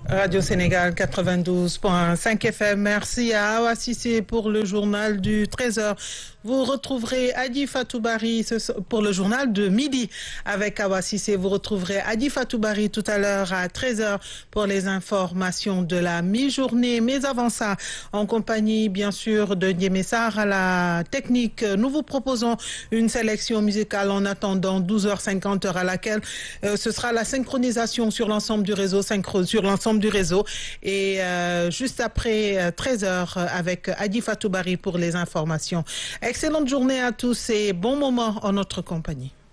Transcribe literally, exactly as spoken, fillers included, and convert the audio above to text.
Radio Sénégal quatre-vingt-douze point cinq F M. Merci à Awa Cissé pour le journal du treize heures. Vous retrouverez Adi Fatoubari pour le journal de midi avec Awa Cissé. Vous retrouverez Adi Fatoubari tout à l'heure à treize heures pour les informations de la mi-journée. Mais avant ça, en compagnie bien sûr de Ndiémessar à la technique, nous vous proposons une sélection musicale en attendant douze heures cinquante à laquelle euh, ce sera la synchronisation sur l'ensemble du réseau, synchro sur l'ensemble du réseau et euh, juste après euh, treize heures avec Adi Fatoubari pour les informations. Excellente journée à tous et bon moment en notre compagnie.